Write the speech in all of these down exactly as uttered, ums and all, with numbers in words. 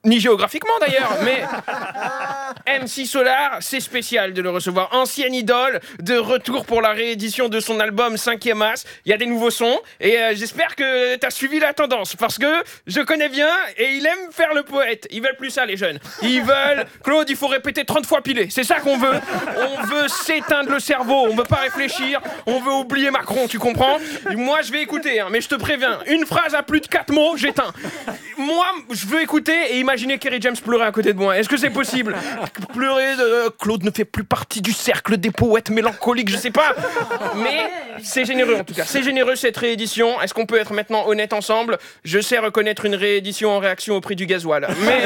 Ni géographiquement d'ailleurs, mais M C Solar, c'est spécial de le recevoir. Ancienne idole, de retour pour la réédition de son album cinquième As. Il y a des nouveaux sons et euh, j'espère que t'as suivi la tendance parce que je connais bien et il aime faire le poète. Ils veulent plus ça les jeunes. Ils veulent, Claude, il faut répéter trente fois pilé. C'est ça qu'on veut. On veut s'éteindre le cerveau, on veut pas réfléchir, on veut oublier Macron, tu comprends? Moi je vais écouter, hein, mais je te préviens, une phrase à plus de quatre mots, j'éteins. Moi, je veux écouter et imaginer Kerry James pleurer à côté de moi. Est-ce que c'est possible? Pleurer de euh, Claude ne fait plus partie du cercle des poètes mélancoliques, je sais pas. Mais c'est généreux en tout cas. C'est généreux cette réédition. Est-ce qu'on peut être maintenant honnête ensemble? Je sais reconnaître une réédition en réaction au prix du gasoil. Mais...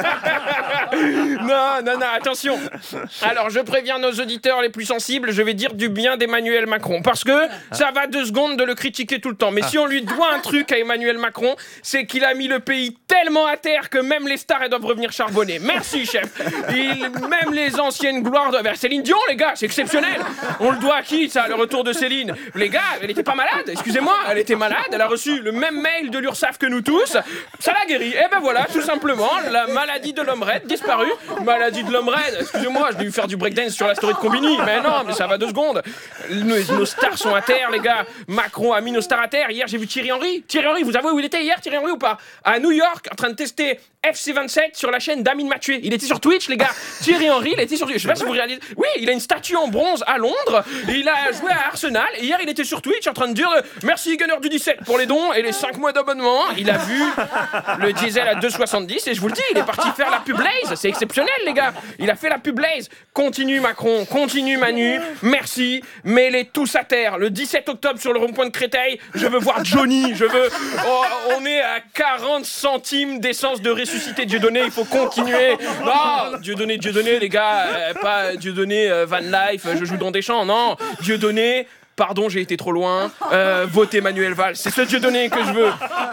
non, non, non, attention. Alors, je préviens nos auditeurs les plus sensibles, je vais dire du bien d'Emmanuel Macron. Parce que ça va deux secondes de le critiquer tout le temps. Mais si on lui doit un truc à Emmanuel Macron, c'est qu'il a mis le pays tellement à terre que même les stars, elles doivent revenir charbonner. Merci, chef. Il, même les anciennes gloires de... Ben, Céline Dion, les gars, c'est exceptionnel. On le doit à qui, ça, le retour de Céline? Les gars, elle était pas malade, excusez-moi. Elle était malade, elle a reçu le même mail de l'URSSAF que nous tous. Ça l'a guéri. Et ben voilà, tout simplement, la maladie de l'homme raide disparue. Maladie de l'homme raide. Excusez-moi, je vais lui faire du breakdance sur la story de Combini. Mais non, mais ça va deux secondes. Nos, nos stars sont à terre, les gars. Macron a mis nos stars à terre. Hier, j'ai vu Thierry Henry. Thierry Henry, vous avouez où il était hier, Thierry Henry, ou pas? À New York, en train de tester F C vingt-sept sur la chaîne d'Amine Mathieu. Il était sur Twitch, les gars. Thierry Henry, il était sur Twitch. Je sais pas si vous réalisez. Oui, il a une statue en bronze à Londres. Et il a joué à Arsenal. Et hier, il était sur Twitch en train de dire euh, merci Gunner du dix-sept pour les dons et les cinq mois d'abonnement. Il a vu le diesel à deux soixante-dix. Et je vous le dis, il est parti faire la pub Blaze. C'est exceptionnel, les gars. Il a fait la pub Blaze. Continue Macron, continue Manu. Merci. Mettez tous à terre. Le dix-sept octobre sur le rond-point de Créteil, je veux voir Johnny. Je veux. Oh, on est à quarante centimes d'essence de ressuscité Dieudonné. Il faut continuer. Non, Dieudonné, Dieudonné, les gars. Euh, pas Dieudonné, euh, Van Life, je joue dans des champs. Non, Dieudonné. Pardon, j'ai été trop loin. Euh, votez Manuel Valls. C'est ce Dieudonné que je veux.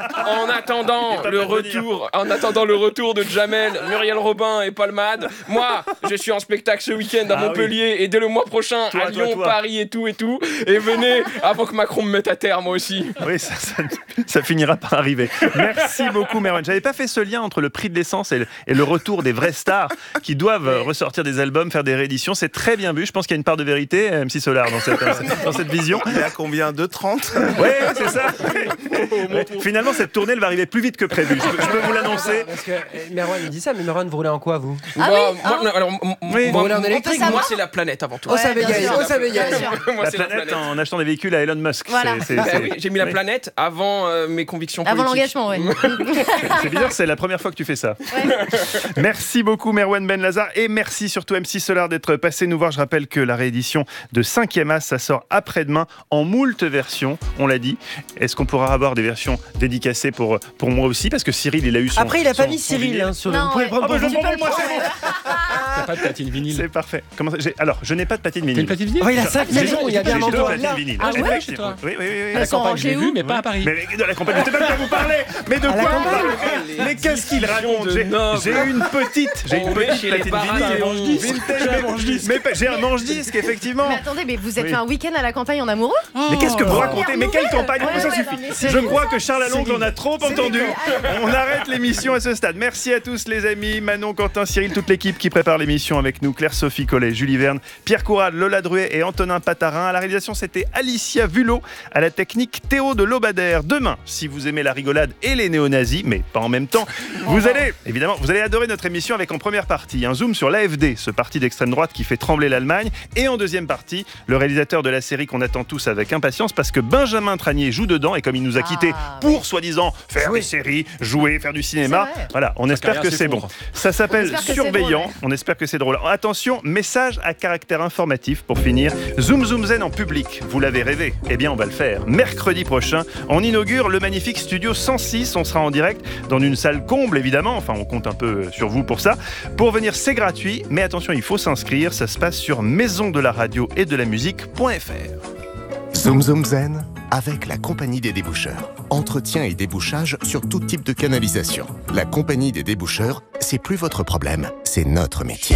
En attendant le retour, en attendant le retour de Jamel, Muriel Robin et Palmade, moi, je suis en spectacle ce week-end à ah Montpellier oui. et dès le mois prochain toi, à Lyon, toi, toi. Paris et tout et tout. Et venez avant que Macron me mette à terre, moi aussi. Oui, ça, ça, ça finira par arriver. Merci beaucoup, Merwan. J'avais pas fait ce lien entre le prix de l'essence et le, et le retour des vraies stars qui doivent oui. ressortir des albums, faire des rééditions. C'est très bien vu. Je pense qu'il y a une part de vérité, M C Solar, dans cette, dans cette vision. Il y a combien? deux trente? Oui, c'est ça. Ouais. Finalement, cette tournée, elle va arriver plus vite que prévu. Je peux, je peux vous l'annoncer. Parce que Merwan, il dit ça, mais Merwan, vous roulez en quoi, vous? Ah moi, oui moi, ah. alors, oui. moi, en électrique, moi, c'est la planète avant tout. Oh, ça bégaye, oh, ça bégaye. La planète en achetant des véhicules à Elon Musk. Voilà. C'est, c'est, bah, c'est... Oui, j'ai mis la planète avant euh, mes convictions politiques. Avant l'engagement, oui. C'est bizarre, c'est la première fois que tu fais ça. Ouais. Merci beaucoup, Merwan Benlazar. Et merci surtout, M C Solar, d'être passé nous voir. Je rappelle que la réédition de cinquième As, ça sort après-demain en moult versions, on l'a dit. Est-ce qu'on pourra avoir des versions dédicacées pour, pour moi aussi? Parce que Cyril, il a eu son... Après, il a son, pas mis Cyril hein, sur le... Non, vous pouvez ouais. le prendre oh, bah, pour je vous. prends moi, c'est bon. T'as pas de platine vinyle? C'est parfait. Comment ça, j'ai... Alors, je n'ai pas de platine T'as vinyle. une platine vinyle? Oh, il a cinq maisons, il y a bien J'ai deux longtemps. platines vinyle. Ah J'ai ouais, fait- chez toi? Oui, oui, oui. oui. À la Elles sont campagne, rangées j'ai vu, où? mais pas à Paris. Mais, mais de la campagne, je sais pas de quoi vous parlez. Mais de À la quoi vous campagne. parlez? Mais qu'est-ce qu'il raconte? de J'ai, nobles. j'ai une petite, j'ai une On met petite chez les platine barons. vinyle. J'ai un Vintage, manche-disque. mais, mais pas- j'ai un manche-disque, effectivement. Mais attendez, mais vous êtes Oui. fait un week-end à la campagne en amoureux? Mais qu'est-ce que vous Oh. racontez? Mais quelle campagne? Ouais, Ça ouais, suffit. non, mais c'est- Je crois que Charles Aloncle en a trop C'est entendu. rigolo. On arrête l'émission à ce stade. Merci à tous les amis, Manon, Quentin, Cyril, toute l'équipe qui prépare l'émission avec nous, Claire-Sophie Collet, Julie Verne, Pierre Courade, Lola Druet et Antonin Patarin. À la réalisation, c'était Alicia Vulot. À la technique, Théo de Lobadère. Demain, si vous aimez la rigolade et les néo-nazis, mais pas en même temps, vous allez, évidemment, vous allez adorer notre émission avec en première partie un zoom sur l'A F D, ce parti d'extrême droite qui fait trembler l'Allemagne. Et en deuxième partie, le réalisateur de la série qu'on attend tous avec impatience parce que Benjamin Tranier joue dedans et comme il nous a quittés Ah, pour soi-disant faire des séries, jouer, faire du cinéma, C'est vrai. voilà, on espère carrière que c'est bon. s'effondre. Ça s'appelle On espère que c'est Surveillant. drôle, ouais. On espère que c'est drôle. Attention, message à caractère informatif pour finir. Zoom Zoom Zen en public. Vous l'avez rêvé? Eh bien, on va le faire. Mercredi prochain, on inaugure le magnifique studio cent six. On sera en direct dans une salle comble, évidemment. Enfin, on compte un peu sur vous pour ça. Pour venir, c'est gratuit. Mais attention, il faut s'inscrire. Ça se passe sur maison de la radio et de la musique point f r. Zoom Zoom Zen avec la Compagnie des déboucheurs. Entretien et débouchage sur tout type de canalisation. La Compagnie des déboucheurs, c'est plus votre problème, c'est notre métier.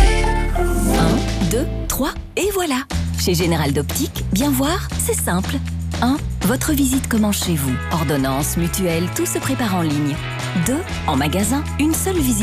un, deux, trois, et voilà. Chez Général d'Optique, bien voir, c'est simple. un. Votre visite commence chez vous. Ordonnance, mutuelle, tout se prépare en ligne. deux. En magasin, une seule visite.